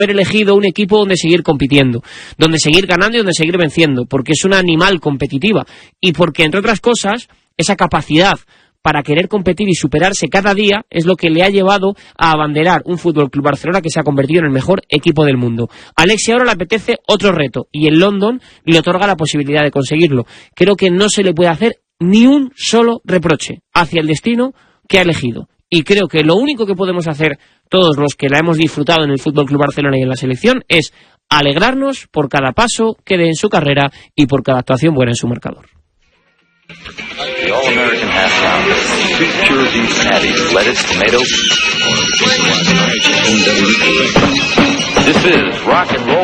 haber elegido un equipo donde seguir compitiendo, donde seguir ganando y donde seguir venciendo, porque es una animal competitiva y porque, entre otras cosas, esa capacidad para querer competir y superarse cada día es lo que le ha llevado a abanderar un FC Barcelona que se ha convertido en el mejor equipo del mundo. A Alexi ahora le apetece otro reto y el London le otorga la posibilidad de conseguirlo. Creo que no se le puede hacer ni un solo reproche hacia el destino que ha elegido. Y creo que lo único que podemos hacer todos los que la hemos disfrutado en el FC Barcelona y en la selección es alegrarnos por cada paso que dé en su carrera y por cada actuación buena en su marcador. The All-American Half Pounder. 6 pure beef patties, lettuce, tomato. This is rock and roll.